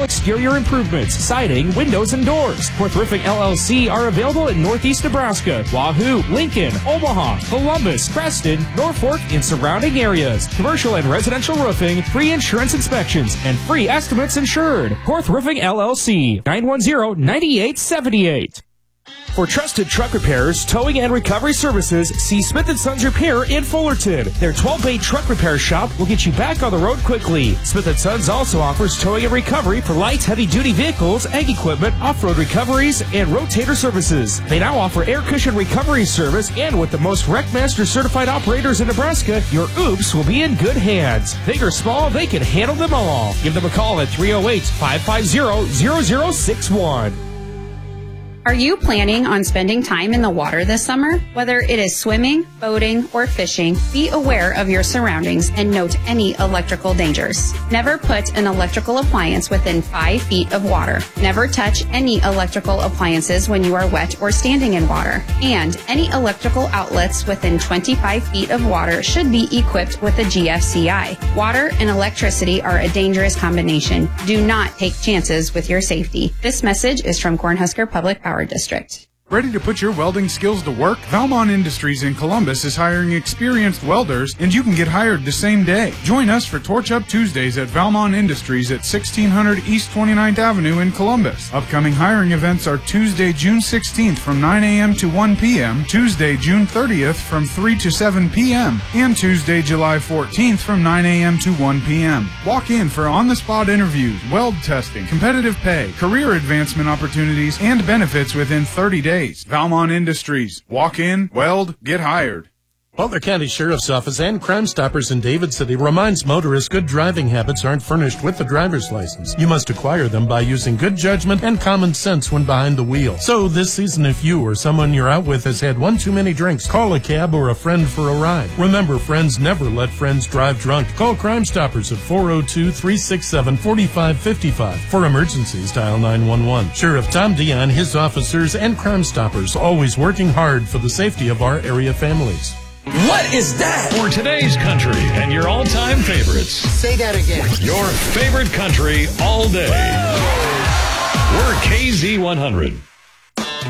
exterior improvements, siding, windows, and doors. Porthrific LLC are available in Northeast Nebraska, Wahoo, Lincoln, Omaha, Columbus, Preston, Norfolk, and surrounding areas. Commercial and residential roofing, free insurance inspections, and free estimates insured. Porthrific LLC, 910-9878. For trusted truck repairs, towing, and recovery services, see Smith & Sons Repair in Fullerton. Their 12-bay truck repair shop will get you back on the road quickly. Smith & Sons also offers towing and recovery for light, heavy-duty vehicles, ag equipment, off-road recoveries, and rotator services. They now offer air cushion recovery service, and with the most Wreckmaster certified operators in Nebraska, your oops will be in good hands. Big or small, they can handle them all. Give them a call at 308-550-0061. Are you planning on spending time in the water this summer? Whether it is swimming, boating, or fishing, be aware of your surroundings and note any electrical dangers. Never put an electrical appliance within 5 feet of water. Never touch any electrical appliances when you are wet or standing in water. And any electrical outlets within 25 feet of water should be equipped with a GFCI. Water and electricity are a dangerous combination. Do not take chances with your safety. This message is from Cornhusker Public Power District. Ready to put your welding skills to work? Valmont Industries in Columbus is hiring experienced welders, and you can get hired the same day. Join us for Torch Up Tuesdays at Valmont Industries at 1600 East 29th Avenue in Columbus. Upcoming hiring events are Tuesday, June 16th from 9 a.m. to 1 p.m., Tuesday, June 30th from 3 to 7 p.m., and Tuesday, July 14th from 9 a.m. to 1 p.m. Walk in for on-the-spot interviews, weld testing, competitive pay, career advancement opportunities, and benefits within 30 days. Valmont Industries. Walk in, weld, get hired. Butler County Sheriff's Office and Crime Stoppers in David City reminds motorists good driving habits aren't furnished with the driver's license. You must acquire them by using good judgment and common sense when behind the wheel. So this season, if you or someone you're out with has had one too many drinks, call a cab or a friend for a ride. Remember, friends never let friends drive drunk. Call Crime Stoppers at 402-367-4555. For emergencies, dial 911. Sheriff Tom Dion, his officers, and Crime Stoppers always working hard for the safety of our area families. What is that? For today's country and your all-time favorites. Say that again. Your favorite country all day. We're KZ100.